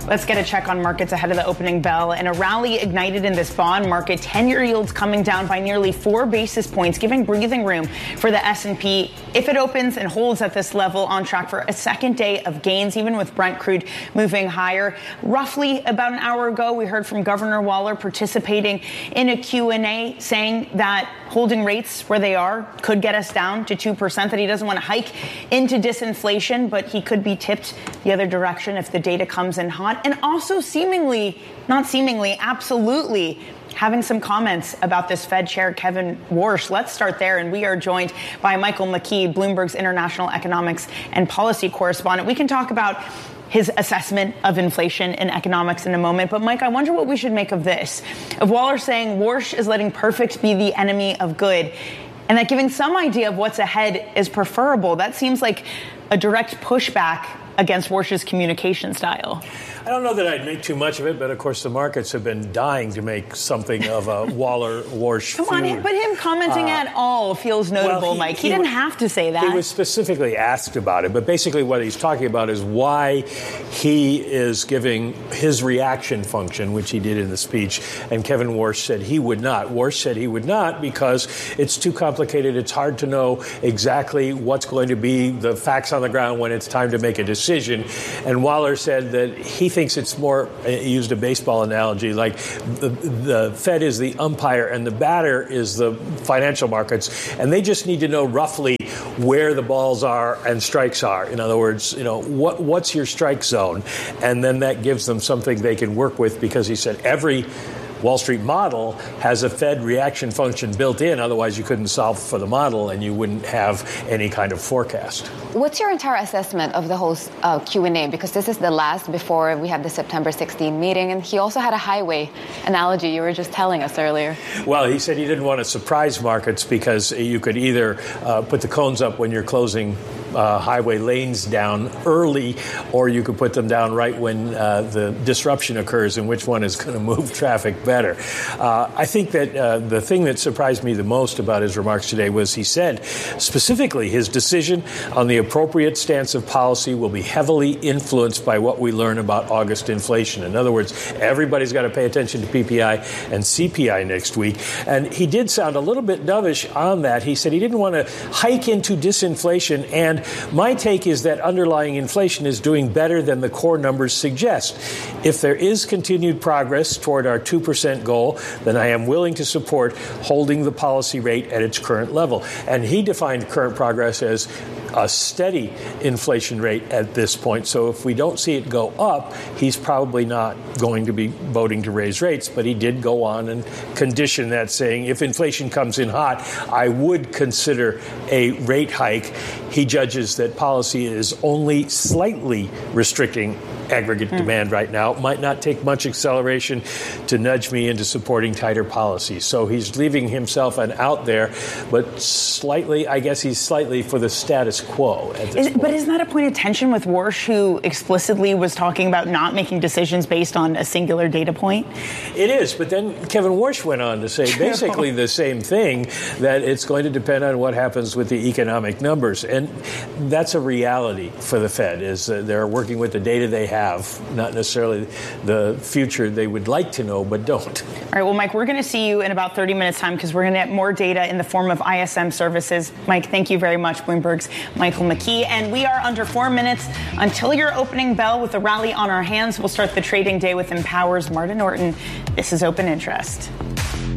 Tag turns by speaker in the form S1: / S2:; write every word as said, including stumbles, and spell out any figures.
S1: Let's get a check on markets ahead of the opening bell. And a rally ignited in this bond market. ten-year yields coming down by nearly four basis points, giving breathing room for the S and P. If it opens and holds at this level, on track for a second day of gains, even with Brent crude moving higher. Roughly about an hour ago, we heard from Governor Waller participating in a Q and A saying that holding rates where they are could get us down to two percent, that he doesn't want to hike into disinflation, but he could be tipped the other direction if the data comes in hot. And also seemingly, not seemingly, absolutely having some comments about this Fed Chair Kevin Warsh. Let's start there. And we are joined by Michael McKee, Bloomberg's international economics and policy correspondent. We can talk about his assessment of inflation and economics in a moment. But, Mike, I wonder what we should make of this. Of Waller saying Warsh is letting perfect be the enemy of good, and that giving some idea of what's ahead is preferable. That seems like a direct pushback against Warsh's communication style.
S2: I don't know that I'd make too much of it, but of course the markets have been dying to make something of a Waller-Warsh
S1: Come on,
S2: feud.
S1: But him commenting uh, at all feels notable,
S2: well, he,
S1: Mike. He,
S2: he
S1: didn't
S2: w-
S1: have to say that.
S2: He was specifically asked about it, but basically what he's talking about is why he is giving his reaction function, which he did in the speech, and Kevin Warsh said he would not. Warsh said he would not because it's too complicated. It's hard to know exactly what's going to be the facts on the ground when it's time to make a decision. And Waller said that he thinks it's more, he used a baseball analogy, like the, the Fed is the umpire and the batter is the financial markets, and they just need to know roughly where the balls are and strikes are. In other words, you know, what what's your strike zone? And then that gives them something they can work with, because he said every Wall Street model has a Fed reaction function built in. Otherwise, you couldn't solve for the model and you wouldn't have any kind of forecast.
S3: What's your entire assessment of the whole uh, Q and A? Because this is the last before we have the September sixteenth meeting. And he also had a highway analogy you were just telling us earlier.
S2: Well, he said he didn't want to surprise markets because you could either uh, put the cones up when you're closing uh, highway lanes down early, or you could put them down right when uh, the disruption occurs, and which one is going to move traffic better. Uh, I think that uh, the thing that surprised me the most about his remarks today was he said specifically his decision on the appropriate stance of policy will be heavily influenced by what we learn about August inflation. In other words, everybody's got to pay attention to P P I and C P I next week. And he did sound a little bit dovish on that. He said he didn't want to hike into disinflation. And my take is that underlying inflation is doing better than the core numbers suggest. If there is continued progress toward our two percent goal, then I am willing to support holding the policy rate at its current level. And he defined current progress as a steady inflation rate at this point. So if we don't see it go up, he's probably not going to be voting to raise rates. But he did go on and condition that, saying if inflation comes in hot, I would consider a rate hike. He judges that policy is only slightly restricting aggregate mm. demand right now. It might not take much acceleration to nudge me into supporting tighter policies. So he's leaving himself an out there, but slightly, I guess he's slightly for the status quo at this
S1: is,
S2: point.
S1: But isn't that a point of tension with Warsh, who explicitly was talking about not making decisions based on a singular data point?
S2: It is, but then Kevin Warsh went on to say basically the same thing, that it's going to depend on what happens with the economic numbers. And that's a reality for the Fed, is uh, they're working with the data they have. Have, not necessarily the future they would like to know, but don't.
S1: All right, well, Mike, we're going to see you in about thirty minutes' time, because we're going to get more data in the form of I S M services. Mike, thank you very much. Bloomberg's Michael McKee. And we are under four minutes until your opening bell. With the rally on our hands, we'll start the trading day with Empower's Martin Norton. This is Open Interest.